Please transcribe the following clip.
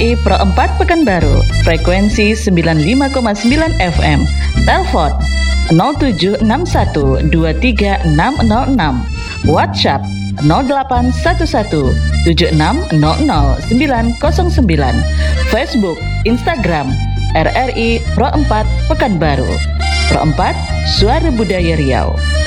RRI Pro 4 Pekanbaru, frekuensi 95,9 FM, telepon 0761236606, WhatsApp 081176000909, Facebook, Instagram RRI Pro 4 Pekanbaru. Pro 4, Suara Budaya Riau.